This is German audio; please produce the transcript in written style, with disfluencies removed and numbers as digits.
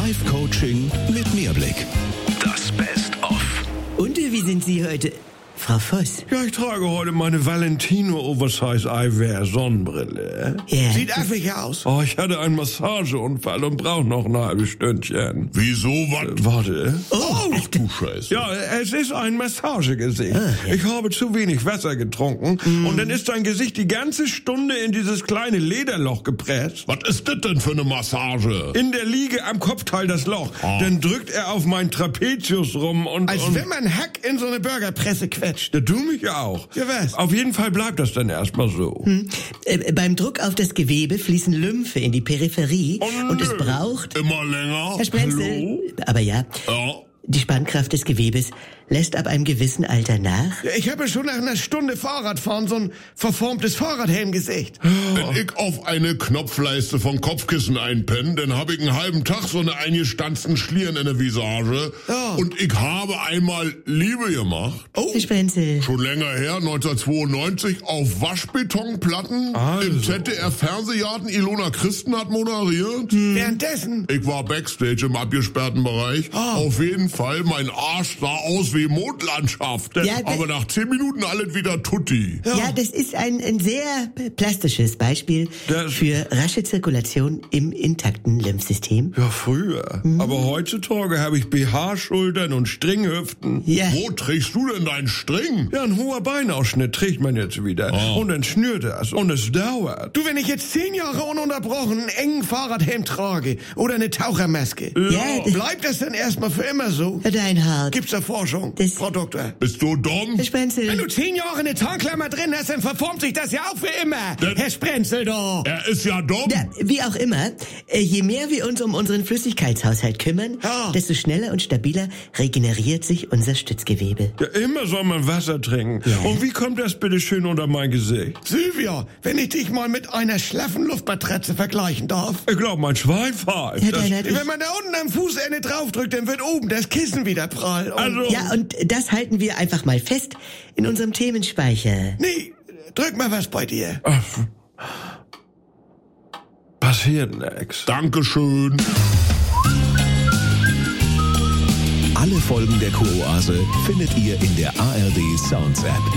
Live-Coaching mit Mehrblick. Das Best-of. Und wie sind Sie heute, Frau Voss? Ja, ich trage heute meine Valentino Oversize Eyewear Sonnenbrille. Ja. Sieht affig aus. Oh, ich hatte einen Massageunfall und brauche noch ein halbes Stündchen. Wieso, was? Warte. Ach du Scheiße. Ja, es ist ein Massagegesicht. Ja. Ich habe zu wenig Wasser getrunken und dann ist dein Gesicht die ganze Stunde in dieses kleine Lederloch gepresst. Was ist das denn für eine Massage? In der Liege am Kopfteil das Loch. Dann drückt er auf meinen Trapezius rum und... Als wenn man Hack in so eine Burgerpresse quetscht. Ja, du mich auch. Ja, was? Auf jeden Fall bleibt das dann erstmal so. Beim Druck auf das Gewebe fließen Lymphe in die Peripherie und es braucht... Immer länger? Herr Sprenzel, Hallo? aber ja, Ja. die Spannkraft des Gewebes lässt ab einem gewissen Alter nach. Ja, ich habe schon nach einer Stunde Fahrradfahren so ein verformtes Fahrradhelmgesicht. Wenn ich auf eine Knopfleiste von Kopfkissen einpenne, dann habe ich einen halben Tag so eine eingestanzten Schlieren in der Visage. Ja. Und ich habe einmal Liebe gemacht. Herr Sprenzel, Schon länger her, 1992, auf Waschbetonplatten. Also. Im ZDF-Fernsehgarten. Ilona Christen hat moderiert. Währenddessen. Ich war Backstage im abgesperrten Bereich. Auf jeden Fall, mein Arsch sah aus wie Mondlandschaft. Ja, Aber nach 10 Minuten alles wieder tutti. ja, das ist ein sehr plastisches Beispiel Das- für rasche Zirkulation im intakten Lymphsystem. Ja, früher. Aber heutzutage habe ich BH-Schultern und Stringhüften. Ja, Wo trägst du denn deinen String? Ja, ein hoher Beinausschnitt trägt man jetzt wieder. Und dann schnürt das. Und es dauert. Du, wenn ich jetzt 10 Jahre ununterbrochen einen engen Fahrradhelm trage oder eine Tauchermaske, ja, bleibt das dann erstmal für immer so? Herr Deinhardt, Gibt's da Forschung, Das- Frau Doktor? Bist du dumm? Herr Sprenzel, Wenn du 10 Jahre eine Tarnklammer drin hast, dann verformt sich das ja auch für immer. Herr Sprenzel doch. Er ist ja dumm. ja, wie auch immer, je mehr wir uns um unseren Flüssigkeitshaushalt kümmern, Ja. desto schneller und stabiler regeneriert sich unser Stützgewebe. Ja, immer soll man Wasser trinken. Und wie kommt das bitte schön unter mein Gesicht? Sylvia, wenn ich dich mal mit einer schlaffen Luftmatratze vergleichen darf. Ich glaube, mein Schwein pfeift. Herr Das- Deinhardt, Wenn man da unten am Fußende draufdrückt, dann wird oben das Kissen wieder prall. Und Also, ja, und das halten wir einfach mal fest in unserem Themenspeicher. nee, drück mal was bei dir. passiert nix. Dankeschön. Alle Folgen der Kuroase findet ihr in der ARD Sounds App.